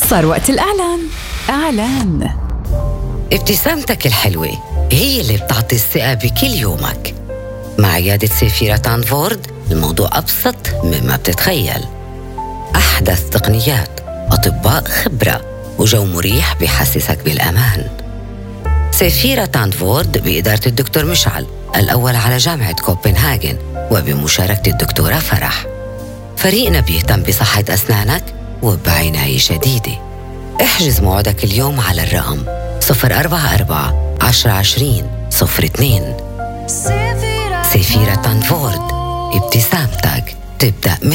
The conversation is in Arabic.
صار وقت الإعلان. إعلان. ابتسامتك الحلوة هي اللي بتعطي الثقة بكل يومك. مع عيادة سيفيرا تانفورد الموضوع أبسط مما بتتخيل. أحدث تقنيات، أطباء خبرة، وجو مريح بيحسسك بالأمان. سيفيرا تانفورد بإدارة الدكتور مشعل الأول على جامعة كوبنهاجن وبمشاركة الدكتورة فرح. فريقنا بيهتم بصحة أسنانك وبعناية شديدة. احجز موعدك اليوم على الرقم 044-1020-02. سيفيرا تانفورد، ابتسامتك تبدأ من